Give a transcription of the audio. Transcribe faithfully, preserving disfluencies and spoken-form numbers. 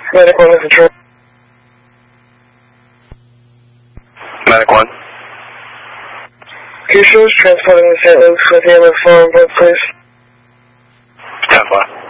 Medic one is control. Medic one. Q shows transporting the Saint Luke's with the ambulance four on board, please. ten four.